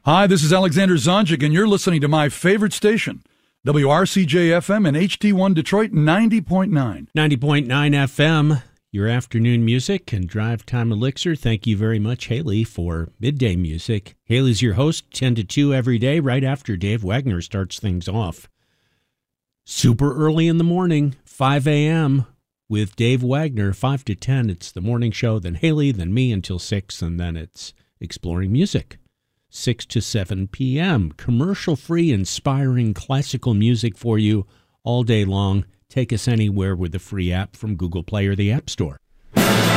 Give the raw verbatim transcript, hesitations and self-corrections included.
Hi, this is Alexander Zonjic, and you're listening to my favorite station, W R C J F M and H D one Detroit ninety point nine. ninety point nine F M, your afternoon music and drive time elixir. Thank you very much, Haley, for midday music. Haley's your host, ten to two every day, right after Dave Wagner starts things off. Super early in the morning, five a.m. with Dave Wagner, five to ten. It's the morning show, then Haley, then me until six, and then it's Exploring Music. six to seven p.m. Commercial-free, inspiring classical music for you all day long. Take us anywhere with the free app from Google Play or the App Store.